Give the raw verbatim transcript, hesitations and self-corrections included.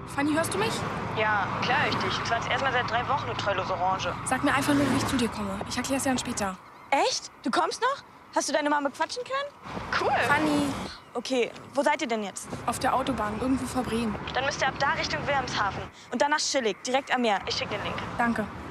Fanny, hörst du mich? Ja, klar ich dich. Und zwar jetzt erstmal seit drei Wochen, du treulose Orange. Sag mir einfach nur, wie ich zu dir komme. Ich erkläre es dir dann später. Echt? Du kommst noch? Hast du deine Mama quatschen können? Cool. Fanny, Okay, wo seid ihr denn jetzt? auf der Autobahn, irgendwo vor Bremen. Dann müsst ihr ab da Richtung Wilhelmshaven. Und danach chillig, direkt am Meer. Ich schick den Link. Danke.